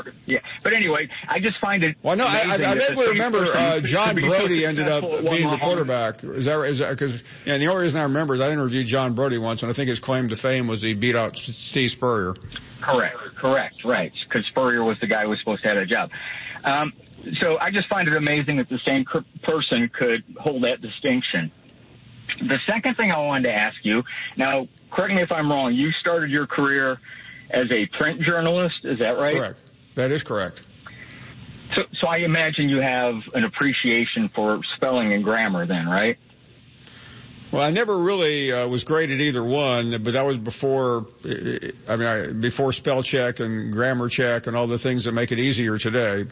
Yeah, but anyway, I just find it. Well, no, I vaguely remember John Brody ended up being the quarterback. Is that because? Yeah, the only reason I remember is I interviewed John Brody once, and I think his claim to fame was he beat out Steve Spurrier. Correct, right? Because Spurrier was the guy who was supposed to have that job. So I just find it amazing that the same person could hold that distinction. The second thing I wanted to ask you, now, correct me if I'm wrong, you started your career as a print journalist, is that right? Correct. That is correct. So I imagine you have an appreciation for spelling and grammar then, right? Well, I never really was great at either one, but that was before, before spell check and grammar check and all the things that make it easier today.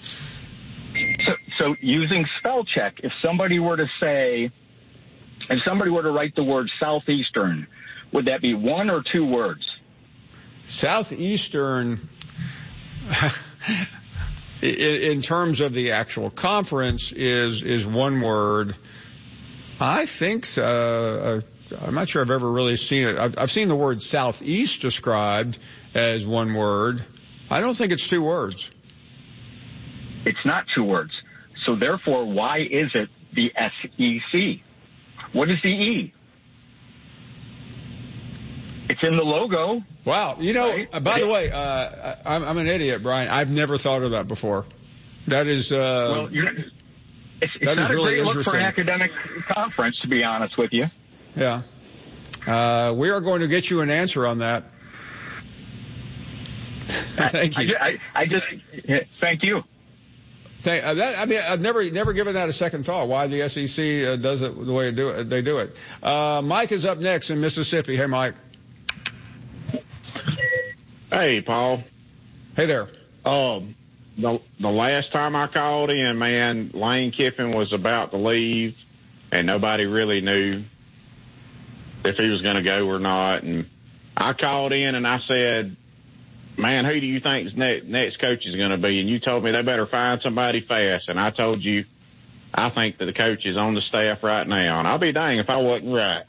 So using spell check, if somebody were to write the word Southeastern, would that be one or two words? Southeastern, in terms of the actual conference, is one word. I think I'm not sure I've ever really seen it. I've seen the word Southeast described as one word. I don't think it's two words. It's not two words. So therefore, why is it the SEC? What is the E? It's in the logo. Wow. Right? By the way, I'm an idiot, Brian. I've never thought of that before. That is, it's not a really great look for an academic conference, to be honest with you. Yeah. We are going to get you an answer on that. Thank you. Thank you. I've never given that a second thought, why the SEC does it the way they do it. Mike is up next in Mississippi. Hey, Mike. Hey, Paul. Hey there. The last time I called in, man, Lane Kiffin was about to leave, and nobody really knew if he was going to go or not. And I called in and I said, man, who do you think next coach is going to be? And you told me they better find somebody fast. And I told you, I think that the coach is on the staff right now. And I'll be dang if I wasn't right.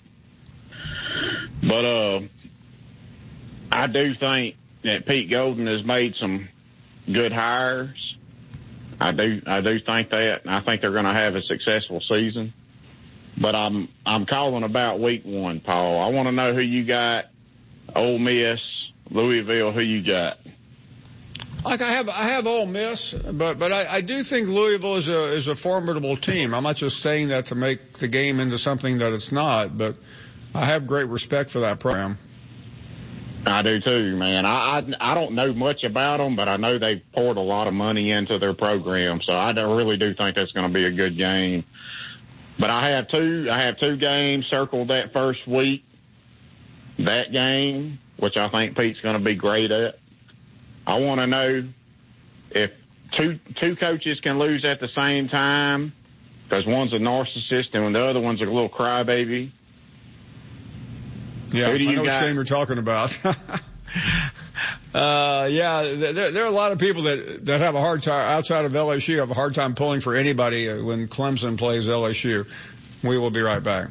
But I do think that Pete Golden has made some good hires. I do think that, and I think they're going to have a successful season. But I'm calling about week one, Paul. I want to know who you got. Ole Miss, Louisville, who you got? Like I have Ole Miss, but I do think Louisville is a formidable team. I'm not just saying that to make the game into something that it's not, but I have great respect for that program. I do too, man. I don't know much about them, but I know they've poured a lot of money into their program, so I really do think that's going to be a good game. But I have two games circled that first week. That game, which I think Pete's going to be great at. I want to know if two coaches can lose at the same time, because one's a narcissist and the other one's a little crybaby. Yeah, I know which game you're talking about. Yeah, there are a lot of people that have a hard time outside of LSU, have a hard time pulling for anybody when Clemson plays LSU. We will be right back.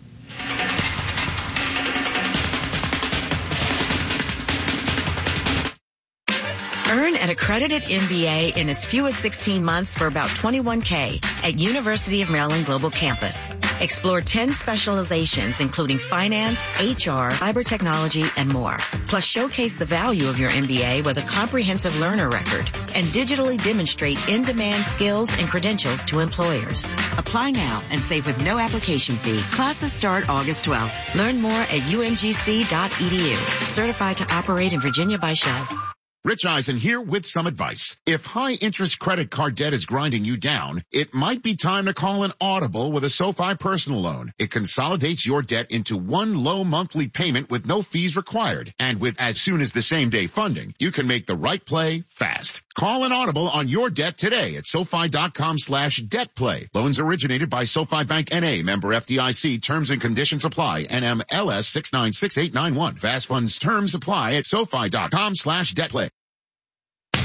Earn an accredited MBA in as few as 16 months for about $21K at University of Maryland Global Campus. Explore 10 specializations, including finance, HR, cyber technology, and more. Plus, showcase the value of your MBA with a comprehensive learner record and digitally demonstrate in-demand skills and credentials to employers. Apply now and save with no application fee. Classes start August 12th. Learn more at umgc.edu. Certified to operate in Virginia by Shell. Rich Eisen here with some advice. If high-interest credit card debt is grinding you down, it might be time to call an Audible with a SoFi personal loan. It consolidates your debt into one low monthly payment with no fees required. And with as soon as the same-day funding, you can make the right play fast. Call an Audible on your debt today at SoFi.com/debtplay. Loans originated by SoFi Bank N.A. Member FDIC. Terms and conditions apply. NMLS 696891. Fast funds terms apply at SoFi.com/debtplay.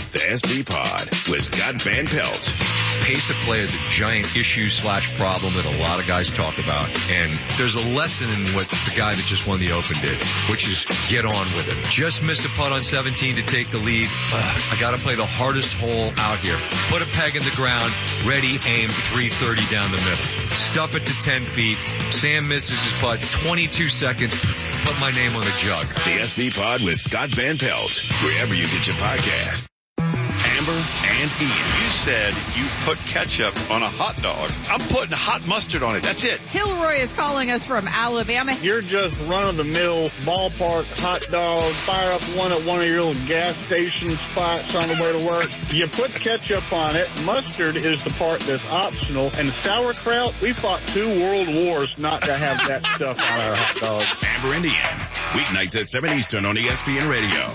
The SB Pod with Scott Van Pelt. Pace of play is a giant issue/problem that a lot of guys talk about. And there's a lesson in what the guy that just won the Open did, which is get on with it. Just missed a putt on 17 to take the lead. I got to play the hardest hole out here. Put a peg in the ground, ready, aim, 330 down the middle. Stuff it to 10 feet. Sam misses his putt, 22 seconds, put my name on the jug. The SB Pod with Scott Van Pelt, wherever you get your podcast. Amber and Ian. You said you put ketchup on a hot dog. I'm putting hot mustard on it. That's it. Kilroy is calling us from Alabama. You're just run-of-the-mill ballpark hot dog. Fire up one at one of your little gas station spots on the way to work. You put ketchup on it. Mustard is the part that's optional. And sauerkraut, we fought 2 world wars not to have that stuff on our hot dog. Amber and Ian. Weeknights at 7 Eastern on ESPN Radio.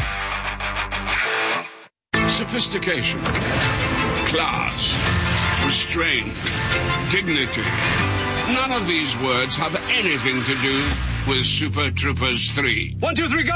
Sophistication, class, restraint, dignity. None of these words have anything to do with Super Troopers 3. 1, 2, 3, go!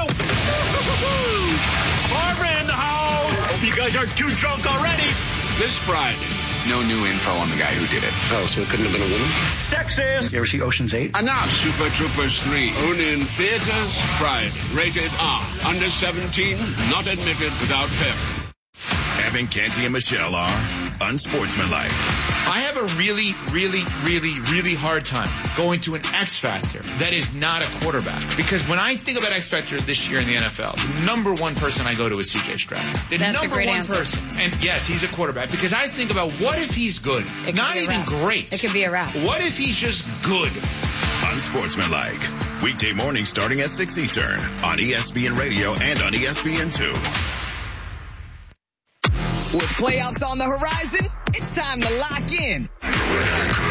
Barbara in the house! Hope you guys aren't too drunk already. This Friday. No new info on the guy who did it. Oh, so it couldn't have been a woman? Sexist! You ever see Ocean's 8? Enough! Super Troopers 3. Only in theaters Friday. Rated R. Under 17. Not admitted without parents. Evan, Canty, and Michelle are unsportsmanlike. I have a really hard time going to an X Factor that is not a quarterback. Because when I think about X Factor this year in the NFL, the number one person I go to is C.J. Stroud. That's a great answer. Person. And yes, he's a quarterback. Because I think about what if he's good? Not even great. It could be a wrap. What if he's just good? Unsportsmanlike. Weekday mornings starting at 6 Eastern on ESPN Radio and on ESPN2. With playoffs on the horizon, it's time to lock in